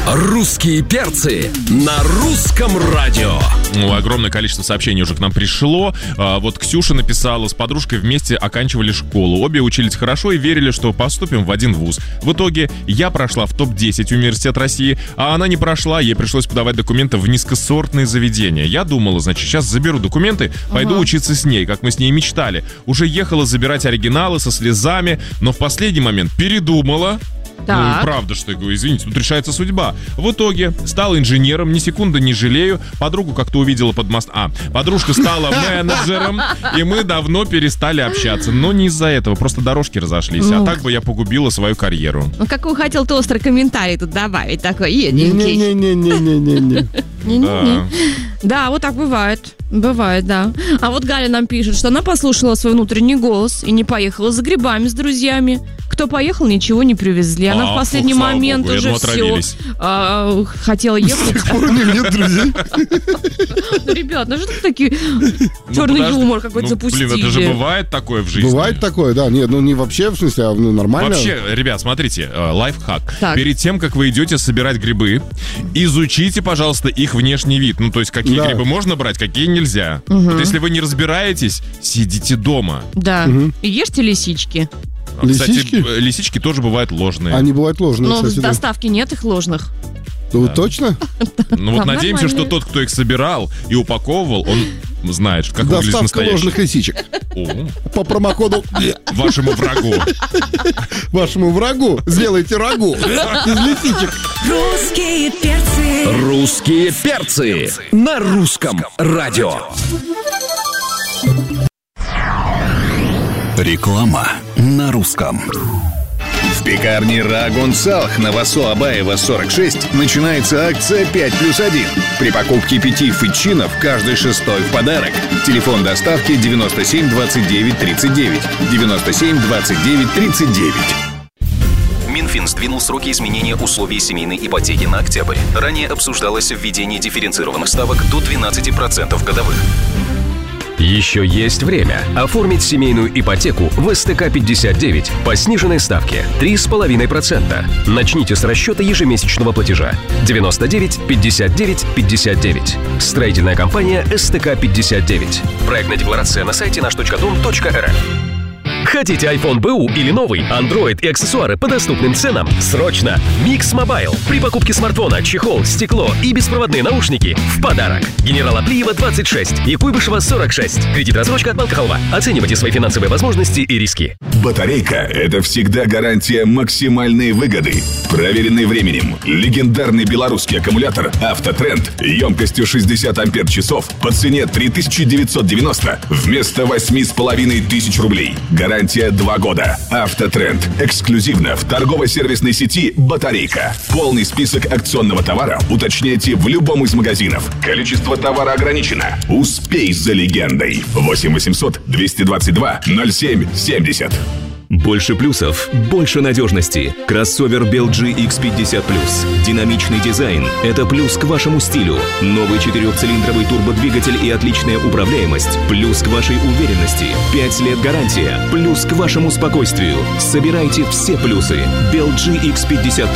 Русские перцы на русском радио. Огромное количество сообщений уже к нам пришло. Вот Ксюша написала: с подружкой вместе оканчивали школу. Обе учились хорошо и верили, что поступим в один вуз. В итоге я прошла в топ-10 университет России, а она не прошла. Ей пришлось подавать документы в низкосортные заведения. Я думала, значит, сейчас заберу документы, пойду учиться с ней, как мы с ней мечтали. Уже ехала забирать оригиналы со слезами, но в последний момент передумала. Так. Ну, правда, что я говорю, извините, тут решается судьба. В итоге стал инженером, ни секунды не жалею. Подругу как-то увидела под мост. Подружка стала менеджером, и мы давно перестали общаться. Но не из-за этого, просто дорожки разошлись. А так бы я погубила свою карьеру. Ну, какой хотел ты острый комментарий тут добавить, такой еденький. Не-не-не-не-не-не-не. Да, вот так бывает. Бывает, да. А вот Галя нам пишет, что она послушала свой внутренний голос и не поехала за грибами с друзьями. Кто поехал, ничего не привезли. Она в последний момент уже все хотела ехать. С тех пор у них нет друзей. Ну, ребят, ну что ты такие черный юмор какой-то запустили? Блин, это же бывает такое в жизни. Бывает такое, да. Нет, ну не вообще, в смысле, а нормально. Вообще, ребят, смотрите, лайфхак. Так. Перед тем, как вы идете собирать грибы, изучите, пожалуйста, их внешний вид. Ну, то есть, какие грибы можно брать, какие нельзя. Вот если вы не разбираетесь, сидите дома. Да. И ешьте лисички. Лисички? Кстати, лисички тоже бывают ложные. Они бывают ложные, Но кстати, в да. доставке нет их ложных. Ну, точно? Ну, вот Там надеемся, что нормально. тот, кто их собирал и упаковывал, он знает, как выглядит Доставка настоящий. ложных лисичек. О, По промокоду вашему врагу. вашему врагу сделайте рагу из лисичек. Русские перцы. Русские перцы на русском радио. Реклама на русском. В пекарне Рагун Салх на Васо Абаева 46 начинается акция 5+1. При покупке 5 фитчинов каждый шестой в подарок. Телефон доставки 97 29 39. 97 29 39. Минфин сдвинул сроки изменения условий семейной ипотеки на октябрь. Ранее обсуждалось введение дифференцированных ставок до 12% годовых. Еще есть время оформить семейную ипотеку в СТК-59 по сниженной ставке 3,5%. Начните с расчета ежемесячного платежа 99 59 59. Строительная компания СТК-59. Проектная декларация на сайте наш.дом.рф. Хотите iPhone БУ или новый, Android и аксессуары по доступным ценам? Срочно! Mix Mobile. При покупке смартфона чехол, стекло и беспроводные наушники в подарок. Генерала Плиева 26 и Куйбышева 46. Кредит-рассрочка от Банка Халва. Оценивайте свои финансовые возможности и риски. Батарейка – это всегда гарантия максимальной выгоды. Проверенный временем. Легендарный белорусский аккумулятор «Автотренд» емкостью 60 ампер-часов по цене 3990 вместо 8500 рублей. Гарантия 2 года. «Автотренд». Эксклюзивно в торгово-сервисной сети «Батарейка». Полный список акционного товара уточняйте в любом из магазинов. Количество товара ограничено. Успей за легендой. 8 800 222 07 70. Больше плюсов, больше надежности. Кроссовер BLG X50+. Динамичный дизайн – это плюс к вашему стилю. Новый 4-цилиндровый турбодвигатель и отличная управляемость – плюс к вашей уверенности. 5 лет гарантия – плюс к вашему спокойствию. Собирайте все плюсы. BLG X50+.